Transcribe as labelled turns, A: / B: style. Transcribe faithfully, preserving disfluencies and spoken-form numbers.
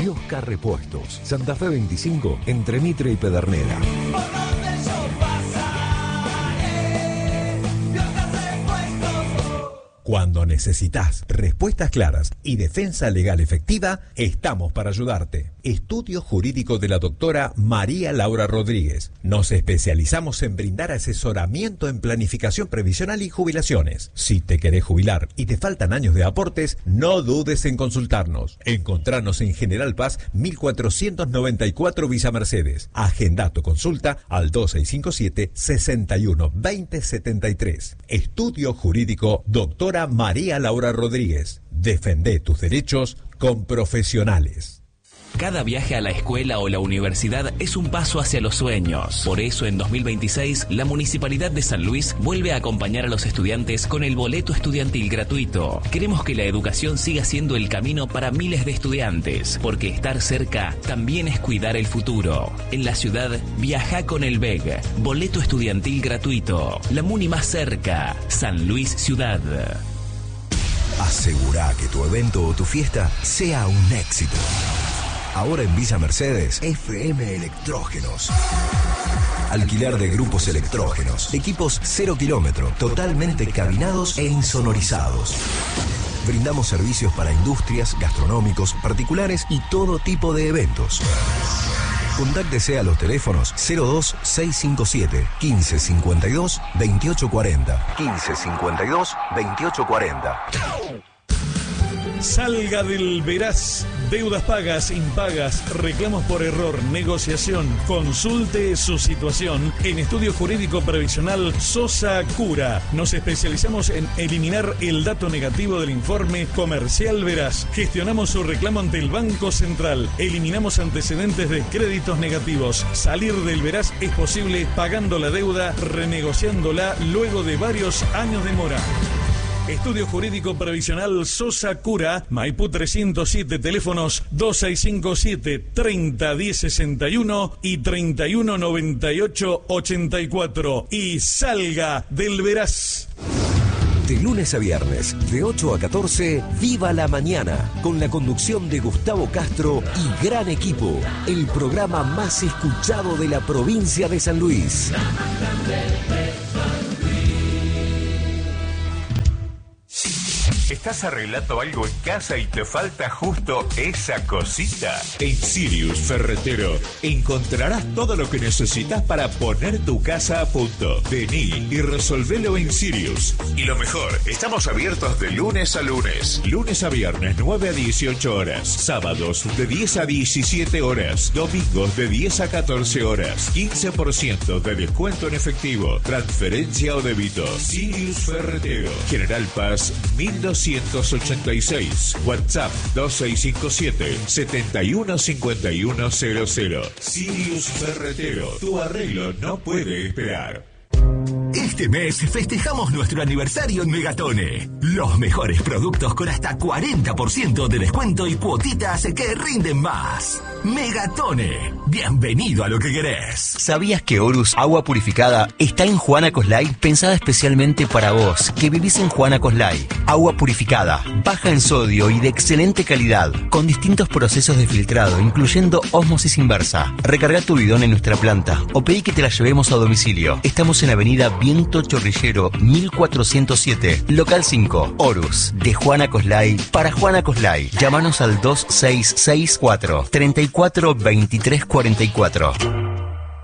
A: Biosca Repuestos, Santa Fe veinticinco, entre Mitre y Pedernera. Cuando necesitas respuestas claras y defensa legal efectiva, estamos para ayudarte. Estudio Jurídico de la doctora María Laura Rodríguez. Nos especializamos en brindar asesoramiento en planificación previsional y jubilaciones. Si te querés jubilar y te faltan años de aportes, no dudes en consultarnos. Encontranos en General Paz mil cuatrocientos noventa y cuatro Villa Mercedes. Agenda tu consulta al dos seis cinco siete, seis uno dos cero siete tres. Estudio Jurídico doctora María Laura Rodríguez. Defende tus derechos con profesionales.
B: Cada viaje a la escuela o la universidad es un paso hacia los sueños. Por eso en dos mil veintiséis, la Municipalidad de San Luis vuelve a acompañar a los estudiantes con el boleto estudiantil gratuito. Queremos que la educación siga siendo el camino para miles de estudiantes, porque estar cerca también es cuidar el futuro. En la ciudad, viaja con el B E G. Boleto estudiantil gratuito. La Muni más cerca. San Luis Ciudad.
A: Asegura que tu evento o tu fiesta sea un éxito. Ahora en Villa Mercedes, F M Electrógenos. Alquiler de grupos electrógenos. Equipos cero kilómetro, totalmente cabinados e insonorizados. Brindamos servicios para industrias, gastronómicos, particulares y todo tipo de eventos. Contáctese a los teléfonos cero dos seis cinco siete, quince cincuenta y dos, veintiocho cuarenta. quince cincuenta y dos, veintiocho cuarenta.
C: Salga del Veraz. Deudas pagas, impagas, reclamos por error, negociación. Consulte su situación en Estudio Jurídico Previsional Sosa Cura. Nos especializamos en eliminar el dato negativo del informe comercial Veraz. Gestionamos su reclamo ante el Banco Central. Eliminamos antecedentes de créditos negativos. Salir del Veraz es posible pagando la deuda, renegociándola luego de varios años de mora. Estudio Jurídico Previsional Sosa Cura, Maipú trescientos siete, teléfonos dos seis cinco siete, treinta diez sesenta y uno y treinta y uno noventa y ocho ochenta y cuatro. Y salga del Veraz.
A: De lunes a viernes, de ocho a catorce, Viva la Mañana, con la conducción de Gustavo Castro y gran equipo. El programa más escuchado de la provincia de San Luis.
D: ¿Estás arreglando algo en casa y te falta justo esa cosita? En Sirius Ferretero encontrarás todo lo que necesitas para poner tu casa a punto. Vení y resolvelo en Sirius. Y lo mejor, estamos abiertos de lunes a lunes. Lunes a viernes, nueve a dieciocho horas. Sábados, de diez a diecisiete horas. Domingos, de diez a catorce horas. quince por ciento de descuento en efectivo. Transferencia o débito. Sirius Ferretero. General Paz, mil doscientos ochenta y seis. WhatsApp dos seis cinco siete, siete uno cinco uno cero cero. Sirius Ferretero. Tu arreglo no puede esperar.
E: Este mes festejamos nuestro aniversario en Megatone. Los mejores productos con hasta cuarenta por ciento de descuento y cuotitas que rinden más. Megatone. Bienvenido a lo que querés.
F: ¿Sabías que Horus Agua Purificada está en Juana Coslay? Pensada especialmente para vos, que vivís en Juana Coslay. Agua purificada, baja en sodio y de excelente calidad, con distintos procesos de filtrado, incluyendo ósmosis inversa. Recarga tu bidón en nuestra planta o pedí que te la llevemos a domicilio. Estamos en Avenida Viento Chorrillero mil cuatrocientos siete, local cinco, Horus, de Juana Coslay para Juana Coslay. Llámanos al dos seis seis cuatro, treinta y cuatro, veintitrés cuarenta y cuatro.